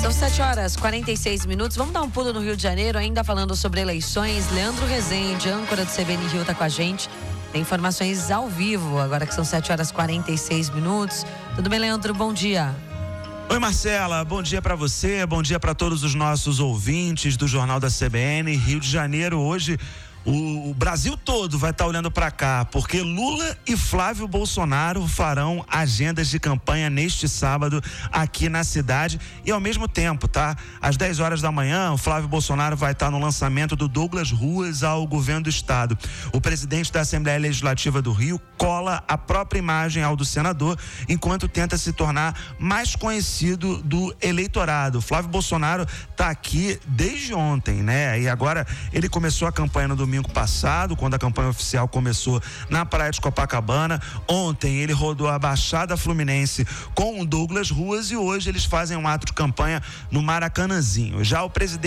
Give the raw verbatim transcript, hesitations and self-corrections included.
São sete horas e quarenta e seis minutos. Vamos dar um pulo no Rio de Janeiro, ainda falando sobre eleições. Leandro Rezende, âncora do C B N Rio, está com a gente. Tem informações ao vivo, agora que são sete horas e quarenta e seis minutos. Tudo bem, Leandro? Bom dia. Oi, Marcela, bom dia para você, bom dia para todos os nossos ouvintes do Jornal da C B N. Rio de Janeiro hoje, o, o Brasil todo vai estar olhando para cá, porque Lula e Flávio Bolsonaro farão agendas de campanha neste sábado aqui na cidade e ao mesmo tempo, tá? Às dez horas da manhã, o Flávio Bolsonaro vai estar no lançamento do Douglas Ruas ao governo do estado. O presidente da Assembleia Legislativa do Rio cola a própria imagem ao do senador, enquanto tenta se tornar mais conhecido do eleitorado. Flávio Bolsonaro está aqui desde ontem, né? E agora ele começou a campanha no domingo passado, quando a campanha oficial começou na Praia de Copacabana. Ontem ele rodou a Baixada Fluminense com o Douglas Ruas e hoje eles fazem um ato de campanha no Maracanãzinho. Já o presidente